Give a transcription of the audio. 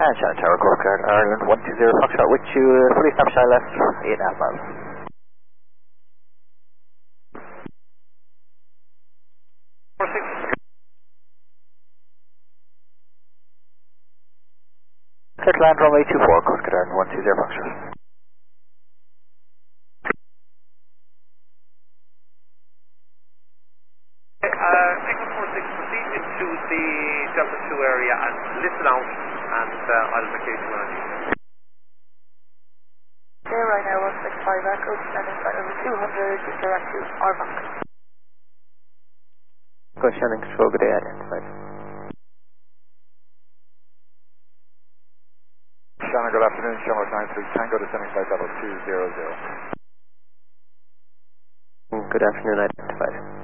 Shannon Tower, Coast Guard, Ireland, 120 Foxtrot with you, fully stop shy left, 8.5 miles. Clear to land runway 24, Coast Guard, Ireland, 120 Foxtrot. Echo 46, proceed into the Delta 2 area and listen out, and I'll indicate you when I need. Okay, right now 165 Echo, descending flight over 200, direct to Armagh. Go Shannon Control, good day, identified. Shannon, good afternoon, Shannon 93 Tango, descending flight level 200. Good afternoon, identified.